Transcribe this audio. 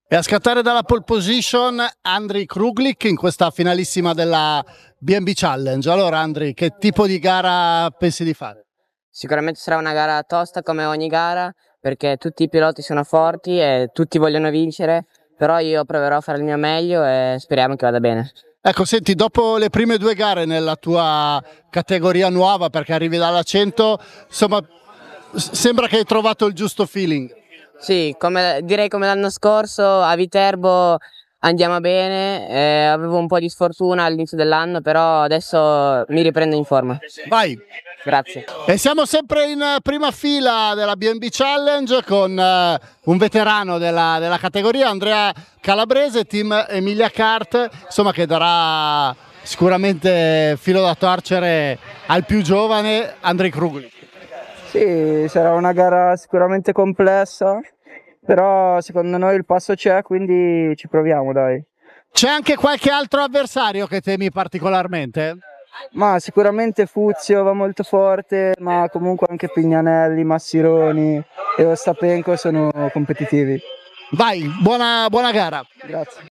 E a scattare dalla pole position Andrej Kruglik in questa finalissima della B&B Challenge. Allora Andrej, che tipo di gara pensi di fare? Sicuramente sarà una gara tosta come ogni gara, perché tutti i piloti sono forti e tutti vogliono vincere, però io proverò a fare il mio meglio e speriamo che vada bene. Ecco, senti, dopo le prime due gare nella tua categoria nuova, perché arrivi dalla 100, insomma, sembra che hai trovato il giusto feeling. Sì, direi come l'anno scorso a Viterbo andiamo bene, avevo un po' di sfortuna all'inizio dell'anno, però adesso mi riprendo in forma. Vai! Grazie. E siamo sempre in prima fila della B&B Challenge con un veterano della categoria, Andrea Calabrese, team Emilia Kart, insomma, che darà sicuramente filo da torcere al più giovane Andrej Kruglik. Sì, sarà una gara sicuramente complessa, però secondo noi il passo c'è, quindi ci proviamo, dai. C'è anche qualche altro avversario che temi particolarmente? Ma sicuramente Fuzio va molto forte, ma comunque anche Pignanelli, Massironi e Ostapenko sono competitivi. Vai, buona gara! Grazie.